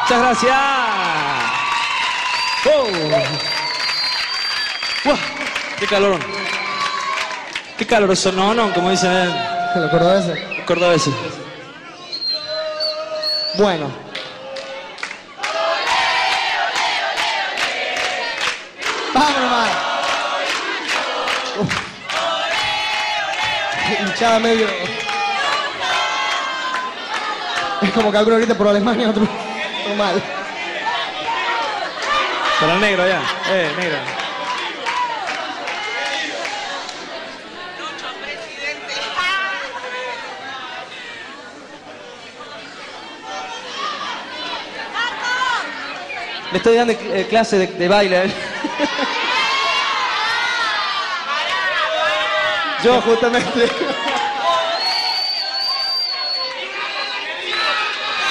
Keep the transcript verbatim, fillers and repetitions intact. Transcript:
Muchas gracias. Oh. Uah, qué calor. Qué caloroso, no, no, como dicen en los cordobeses. Los cordobeses. Bueno. Vámonos más. Hinchada medio. Es como que alguno grita por Alemania, otro, otro mal. Para el negro allá. Eh, negro. Le estoy dando eh, clase de, de baile. Yo justamente.